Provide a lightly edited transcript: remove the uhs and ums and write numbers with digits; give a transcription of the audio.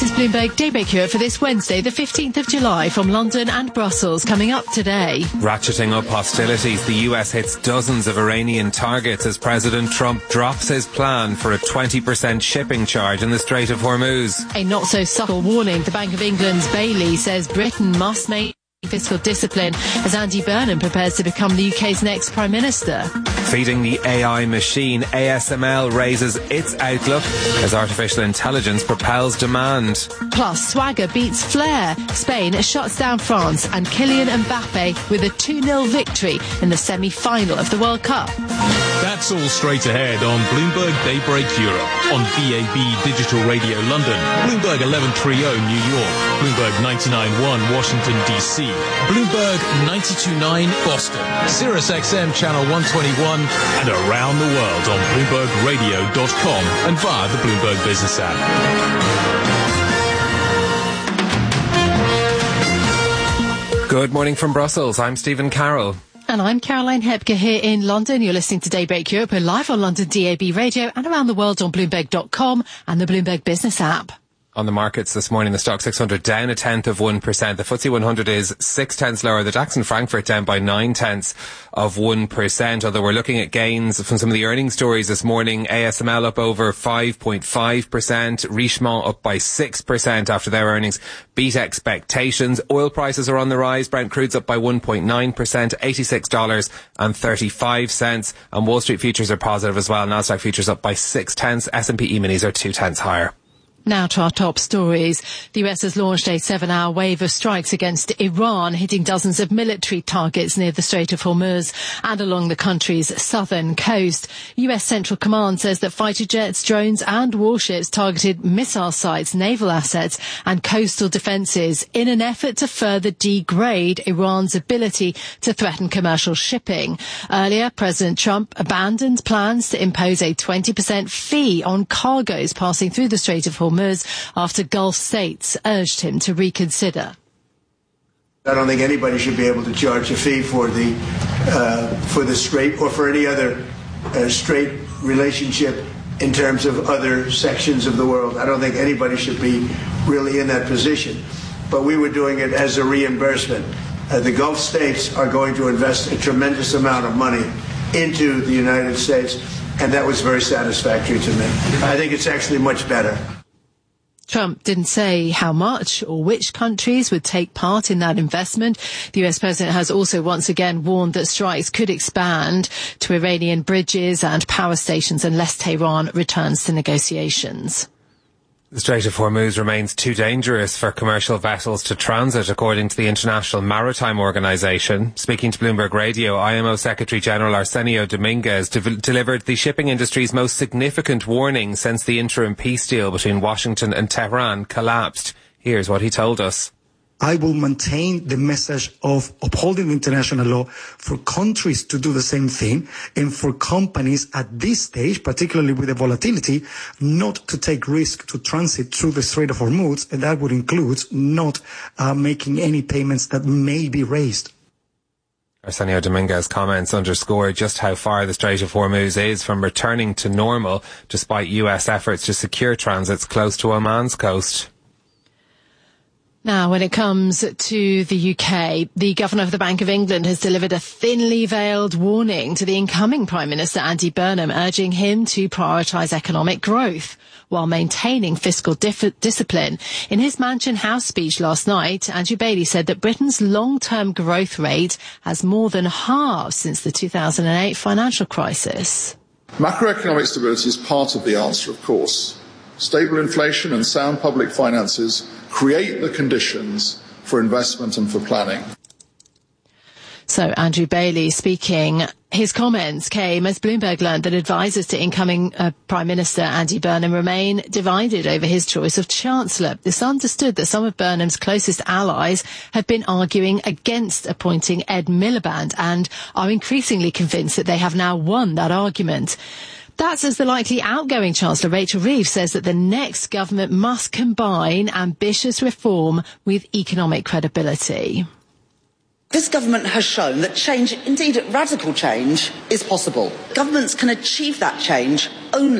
This is Bloomberg Daybreak Europe for this Wednesday, the 15th of July, from London and Brussels. Coming up today. Ratcheting up hostilities, the US hits dozens of Iranian targets as President Trump drops his plan for a 20% shipping charge in the Strait of Hormuz. A not-so-subtle warning. The Bank of England's Bailey says Britain must make fiscal discipline as Andy Burnham prepares to become the UK's next Prime Minister. Feeding the AI machine, ASML raises its outlook as artificial intelligence propels demand. Plus, Swagger beats Flair. Spain shuts down France, and Kylian Mbappe with a 2-0 victory in the semi-final of the World Cup. That's all straight ahead on Bloomberg Daybreak Europe, on DAB Digital Radio London, Bloomberg 1130 New York, Bloomberg 99.1 Washington DC, Bloomberg 92.9 Boston, Sirius XM Channel 121, and around the world on BloombergRadio.com and via the Bloomberg Business app. Good morning from Brussels. I'm Stephen Carroll. And I'm Caroline Hepker here in London. You're listening to Daybreak Europe. We're live on London DAB Radio and around the world on Bloomberg.com and the Bloomberg Business app. On the markets this morning, the Stock 600 down 0.1%. The FTSE 100 is 0.6 lower. The DAX in Frankfurt down by 0.9%. Although we're looking at gains from some of the earnings stories this morning. ASML up over 5.5%. Richemont up by 6% after their earnings beat expectations. Oil prices are on the rise. Brent crude's up by 1.9%, $86.35. And Wall Street futures are positive as well. Nasdaq futures up by 0.6. S&P E-minis are 0.2 higher. Now to our top stories. The US has launched a 7-hour wave of strikes against Iran, hitting dozens of military targets near the Strait of Hormuz and along the country's southern coast. US Central Command says that fighter jets, drones and warships targeted missile sites, naval assets and coastal defences in an effort to further degrade Iran's ability to threaten commercial shipping. Earlier, President Trump abandoned plans to impose a 20% fee on cargoes passing through the Strait of Hormuz after Gulf states urged him to reconsider. I don't think anybody should be able to charge a fee for the strait or for any other strait relationship in terms of other sections of the world. I don't think anybody should be really in that position. But we were doing it as a reimbursement. The Gulf states are going to invest a tremendous amount of money into the United States, and that was very satisfactory to me. I think it's actually much better. Trump didn't say how much or which countries would take part in that investment. The US president has also once again warned that strikes could expand to Iranian bridges and power stations unless Tehran returns to negotiations. The Strait of Hormuz remains too dangerous for commercial vessels to transit, according to the International Maritime Organization. Speaking to Bloomberg Radio, IMO Secretary General Arsenio Dominguez delivered the shipping industry's most significant warning since the interim peace deal between Washington and Tehran collapsed. Here's what he told us. I will maintain the message of upholding international law for countries to do the same thing and for companies at this stage, particularly with the volatility, not to take risk to transit through the Strait of Hormuz, and that would include not making any payments that may be raised. Arsenio Dominguez's comments underscore just how far the Strait of Hormuz is from returning to normal, despite US efforts to secure transits close to Oman's coast. Now, when it comes to the UK, the Governor of the Bank of England has delivered a thinly veiled warning to the incoming Prime Minister Andy Burnham, urging him to prioritise economic growth while maintaining fiscal discipline. In his Mansion House speech last night, Andrew Bailey said that Britain's long-term growth rate has more than halved since the 2008 financial crisis. Macroeconomic stability is part of the answer, of course. Stable inflation and sound public finances create the conditions for investment and for planning. So Andrew Bailey speaking. His comments came as Bloomberg learned that advisers to incoming Prime Minister Andy Burnham remain divided over his choice of Chancellor. It's understood that some of Burnham's closest allies have been arguing against appointing Ed Miliband and are increasingly convinced that they have now won that argument. That's as the likely outgoing Chancellor, Rachel Reeves, says that the next government must combine ambitious reform with economic credibility. This government has shown that change, indeed radical change, is possible. Governments can achieve that change only